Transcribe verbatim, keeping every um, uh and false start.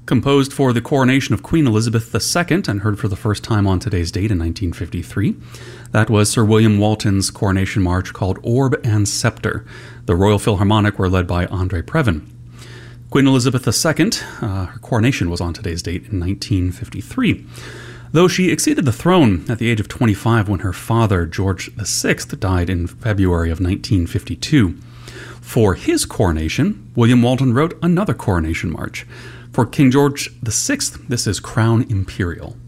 Composed for the coronation of Queen Elizabeth the Second and heard for the first time on today's date in nineteen fifty-three. That was Sir William Walton's coronation march called Orb and Scepter. The Royal Philharmonic were led by Andre Previn. Queen Elizabeth the Second, uh, her coronation was on today's date in nineteen fifty-three. Though she acceded the throne at the age of twenty-five when her father, George the Sixth, died in February of nineteen fifty-two. For his coronation, William Walton wrote another coronation march. For King George the Sixth, this is Crown Imperial.